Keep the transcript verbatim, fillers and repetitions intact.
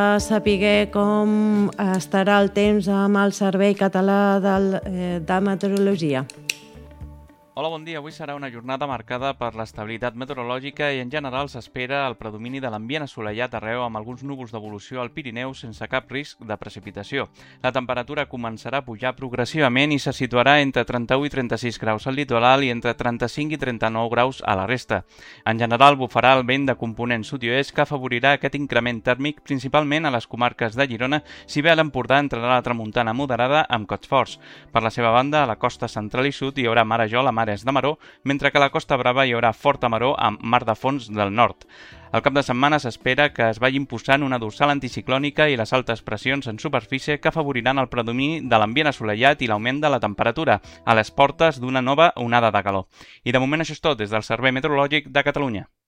saber com estarà el temps amb el Servei Català del, eh, de Meteorologia. Hola, bon dia. Avui serà una jornada marcada per l'estabilitat meteorològica i en general s'espera el predomini de l'ambient assolellat arreu amb alguns núvols d'evolució al Pirineu sense cap risc de precipitació. La temperatura començarà a pujar progressivament i se situarà entre trenta-u i trenta-sis graus al litoral i entre trenta-cinc i trenta-nou graus a la resta. En general bufarà el vent de component sud-oest que afavorirà aquest increment tèrmic principalment a les comarques de Girona, si bé a l'Empordà entrarà la tramuntana moderada amb cots forts. Per la seva banda, a la costa central i sud hi haurà marejol a mares de maror, mentre que a la Costa Brava hi haurà forta maror amb mar de fons del nord. Al cap de setmana s'espera que es vagi imposant una dorsal anticiclònica i les altes pressions en superfície que afavoriran el predomini de l'ambient assolellat i l'augment de la temperatura, a les portes d'una nova onada de calor. I de moment això és tot des del Servei Meteorològic de Catalunya.